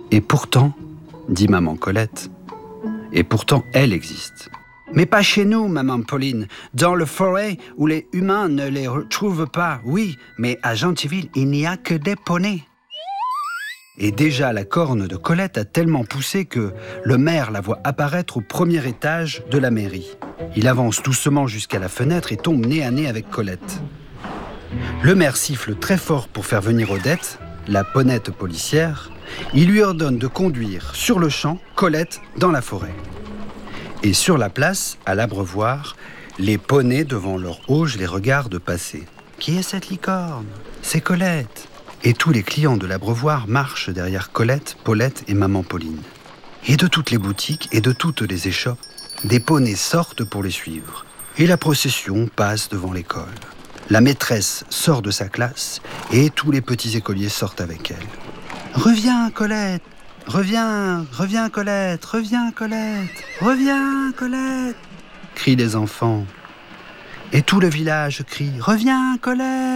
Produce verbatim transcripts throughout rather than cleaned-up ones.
Et pourtant, dit maman Colette, et pourtant elle existe. Mais pas chez nous, maman Pauline. Dans le forêt où les humains ne les retrouvent pas, oui, mais à Gentilville, il n'y a que des poneys. Et déjà, la corne de Colette a tellement poussé que le maire la voit apparaître au premier étage de la mairie. Il avance doucement jusqu'à la fenêtre et tombe nez à nez avec Colette. Le maire siffle très fort pour faire venir Odette, la ponette policière. Il lui ordonne de conduire sur le champ Colette dans la forêt. Et sur la place, à l'Abreuvoir, les poneys devant leur auge les regardent passer. Qui est cette licorne ? C'est Colette. Et tous les clients de l'Abreuvoir marchent derrière Colette, Paulette et maman Pauline. Et de toutes les boutiques et de toutes les échoppes, des poneys sortent pour les suivre. Et la procession passe devant l'école. La maîtresse sort de sa classe et tous les petits écoliers sortent avec elle. « Reviens, Colette ! Reviens, reviens, Colette ! Reviens, Colette ! Reviens, Colette !» crient les enfants. Et tout le village crie « Reviens, Colette !»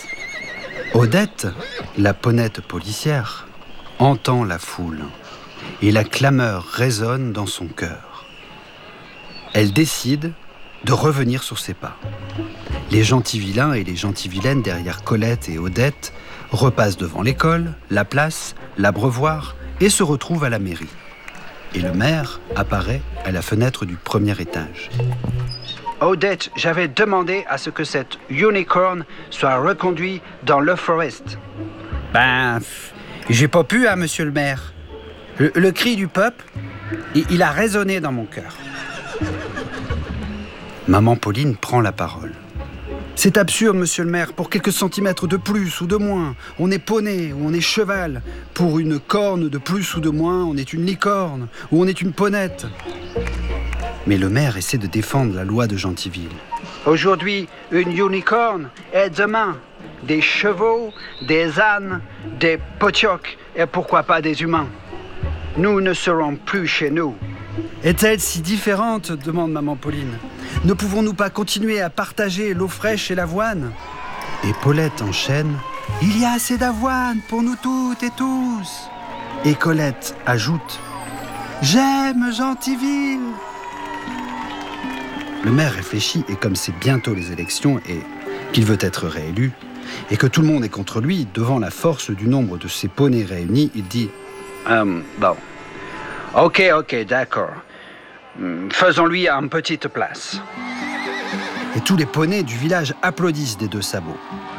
Odette, la ponette policière, entend la foule et la clameur résonne dans son cœur. Elle décide de revenir sur ses pas. Les gentils vilains et les gentilles vilaines derrière Colette et Odette repassent devant l'école, la place, l'Abreuvoir et se retrouvent à la mairie. Et le maire apparaît à la fenêtre du premier étage. Odette, j'avais demandé à ce que cette unicorn soit reconduite dans le forest. Ben, j'ai pas pu, hein, monsieur le maire. Le, le cri du peuple, il, il a résonné dans mon cœur. Maman Pauline prend la parole. C'est absurde, monsieur le maire, pour quelques centimètres de plus ou de moins. On est poney ou on est cheval. Pour une corne de plus ou de moins, on est une licorne ou on est une ponette. Mais le maire essaie de défendre la loi de Gentilville. Aujourd'hui, une unicorne et demain, des chevaux, des ânes, des potiocs et pourquoi pas des humains. Nous ne serons plus chez nous. Est-elle si différente ? Demande maman Pauline. Ne pouvons-nous pas continuer à partager l'eau fraîche et l'avoine ? Et Paulette enchaîne. Il y a assez d'avoine pour nous toutes et tous. Et Colette ajoute. J'aime Gentilville. Le maire réfléchit et comme c'est bientôt les élections et qu'il veut être réélu, et que tout le monde est contre lui, devant la force du nombre de ses poneys réunis, il dit um, « Bon, ok, ok, d'accord. Faisons-lui une petite place. » Et tous les poneys du village applaudissent des deux sabots.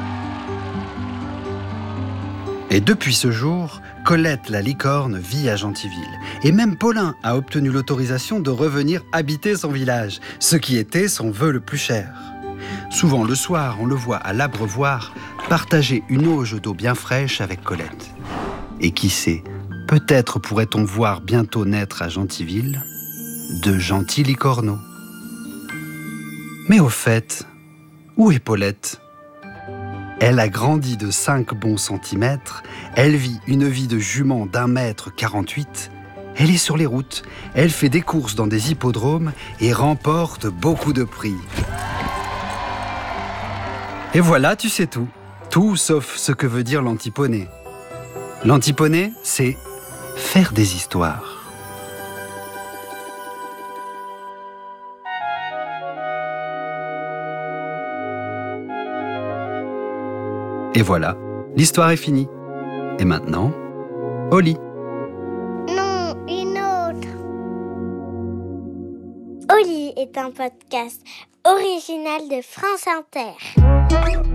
Et depuis ce jour, Colette la licorne vit à Gentilville. Et même Paulin a obtenu l'autorisation de revenir habiter son village, ce qui était son vœu le plus cher. Souvent le soir, on le voit à l'Abreuvoir partager une auge d'eau bien fraîche avec Colette. Et qui sait, peut-être pourrait-on voir bientôt naître à Gentilville de gentils licorneaux. Mais au fait, où est Paulette ? Elle a grandi de cinq bons centimètres, elle vit une vie de jument d'un mètre quarante-huit, elle est sur les routes, elle fait des courses dans des hippodromes et remporte beaucoup de prix. Et voilà, tu sais tout. Tout sauf ce que veut dire l'antiponey. L'antiponey, c'est faire des histoires. Et voilà, l'histoire est finie. Et maintenant, au lit. Non, une autre. Au lit est un podcast original de France Inter.